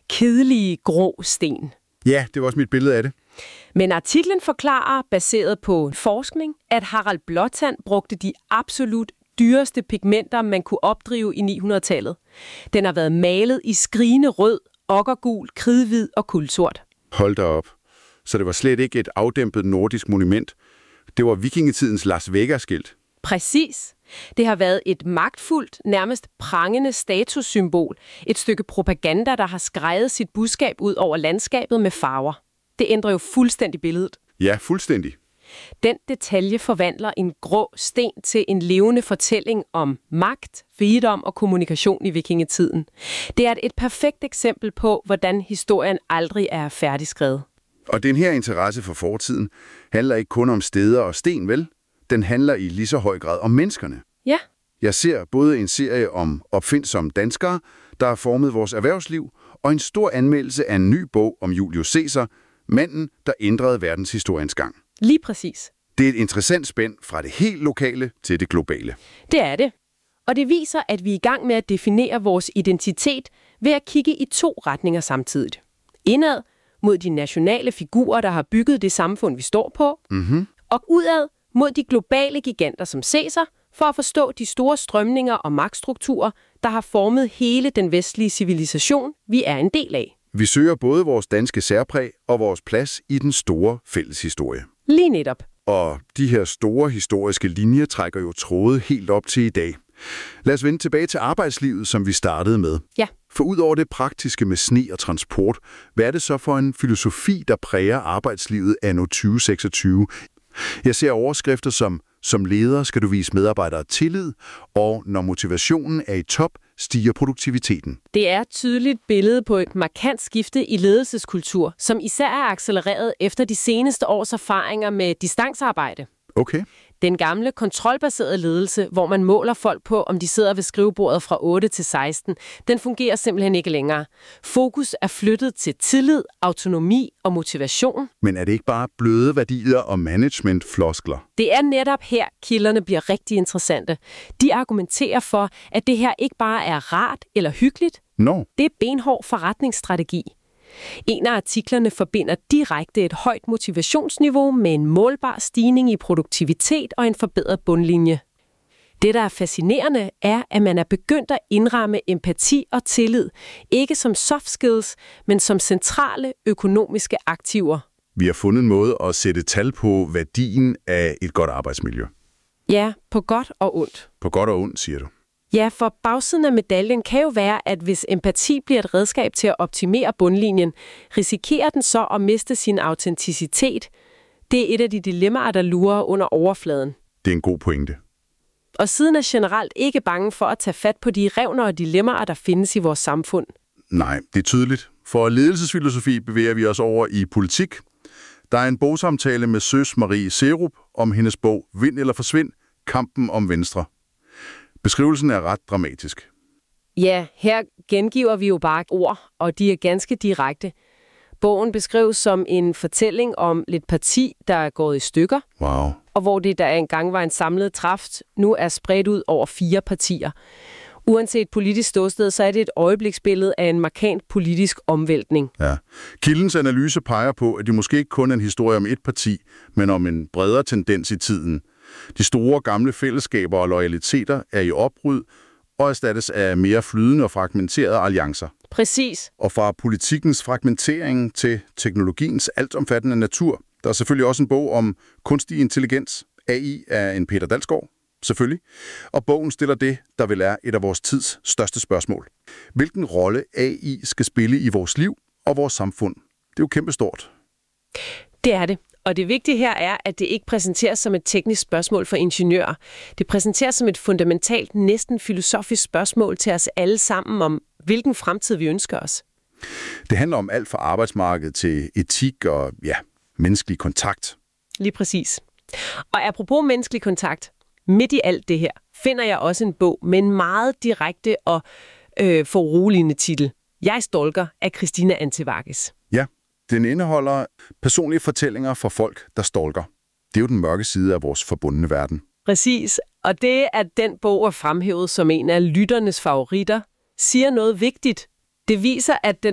kedelige grå sten. Ja, det var også mit billede af det. Men artiklen forklarer, baseret på forskning, at Harald Blåtand brugte de absolut dyreste pigmenter, man kunne opdrive i 900-tallet. Den har været malet i skrigende rød, okkergul, kridhvid og kulsort. Hold da op. Så det var slet ikke et afdæmpet nordisk monument. Det var vikingetidens Las Vegas-skilt. Præcis. Det har været et magtfuldt, nærmest prangende statussymbol. Et stykke propaganda, der har skreget sit budskab ud over landskabet med farver. Det ændrer jo fuldstændig billedet. Ja, fuldstændig. Den detalje forvandler en grå sten til en levende fortælling om magt, rigdom og kommunikation i vikingetiden. Det er et perfekt eksempel på, hvordan historien aldrig er færdigskrevet. Og den her interesse for fortiden handler ikke kun om steder og sten, vel? Den handler i lige så høj grad om menneskerne. Ja. Jeg ser både en serie om opfindsomme danskere, der har formet vores erhvervsliv, og en stor anmeldelse af en ny bog om Julius Caesar, manden, der ændrede verdenshistoriens gang. Lige præcis. Det er et interessant spænd fra det helt lokale til det globale. Det er det. Og det viser, at vi er i gang med at definere vores identitet ved at kigge i 2 retninger samtidigt. Indad mod de nationale figurer, der har bygget det samfund, vi står på, og udad mod de globale giganter som Caesar, for at forstå de store strømninger og magtstrukturer, der har formet hele den vestlige civilisation, vi er en del af. Vi søger både vores danske særpræg og vores plads i den store fælleshistorie. Lige netop. Og de her store historiske linjer trækker jo tråde helt op til i dag. Lad os vende tilbage til arbejdslivet, som vi startede med. Ja. For ud over det praktiske med sne og transport, hvad er det så for en filosofi, der præger arbejdslivet anno 2026? Jeg ser overskrifter som leder skal du vise medarbejdere tillid, og når motivationen er i top, stiger produktiviteten. Det er et tydeligt billede på et markant skifte i ledelseskultur, som især er accelereret efter de seneste års erfaringer med distancearbejde. Okay. Den gamle kontrolbaserede ledelse, hvor man måler folk på, om de sidder ved skrivebordet fra 8 til 16, den fungerer simpelthen ikke længere. Fokus er flyttet til tillid, autonomi og motivation. Men er det ikke bare bløde værdier og management-floskler? Det er netop her, kilderne bliver rigtig interessante. De argumenterer for, at det her ikke bare er rart eller hyggeligt. Det er benhård forretningsstrategi. En af artiklerne forbinder direkte et højt motivationsniveau med en målbar stigning i produktivitet og en forbedret bundlinje. Det, der er fascinerende, er, at man er begyndt at indramme empati og tillid, ikke som soft skills, men som centrale økonomiske aktiver. Vi har fundet en måde at sætte tal på værdien af et godt arbejdsmiljø. Ja, på godt og ondt. På godt og ondt, siger du. Ja, for bagsiden af medaljen kan jo være, at hvis empati bliver et redskab til at optimere bundlinjen, risikerer den så at miste sin autenticitet. Det er et af de dilemmaer, der lurer under overfladen. Det er en god pointe. Og siden er generelt ikke bange for at tage fat på de revner og dilemmaer, der findes i vores samfund. Nej, det er tydeligt. For ledelsesfilosofi bevæger vi os over i politik. Der er en bogsamtale med Søs Marie Serup om hendes bog Vind eller forsvind, kampen om Venstre. Beskrivelsen er ret dramatisk. Ja, her gengiver vi jo bare ord, og de er ganske direkte. Bogen beskrives som en fortælling om et parti, der er gået i stykker. Wow. Og hvor det, der engang var en samlet kraft, nu er spredt ud over 4 partier. Uanset politisk ståsted, så er det et øjebliksbillede af en markant politisk omvæltning. Ja. Kildens analyse peger på, at det måske ikke kun er en historie om et parti, men om en bredere tendens i tiden. De store gamle fællesskaber og loyaliteter er i opbrud og erstattes af mere flydende og fragmenterede alliancer. Præcis. Og fra politikkens fragmentering til teknologiens altomfattende natur. Der er selvfølgelig også en bog om kunstig intelligens, AI af en Peter Dalsgaard, selvfølgelig. Og bogen stiller det, der vel er et af vores tids største spørgsmål. Hvilken rolle AI skal spille i vores liv og vores samfund? Det er jo kæmpestort. Det er det. Og det vigtige her er, at det ikke præsenteres som et teknisk spørgsmål for ingeniører. Det præsenteres som et fundamentalt, næsten filosofisk spørgsmål til os alle sammen om, hvilken fremtid vi ønsker os. Det handler om alt fra arbejdsmarkedet til etik og menneskelig kontakt. Lige præcis. Og apropos menneskelig kontakt, midt i alt det her, finder jeg også en bog med en meget direkte og foruroligende titel. Jeg stalker af Christina Antivages. Ja. Den indeholder personlige fortællinger fra folk, der stalker. Det er jo den mørke side af vores forbundne verden. Præcis. Og det, at den bog er fremhævet som en af lytternes favoritter, siger noget vigtigt. Det viser, at den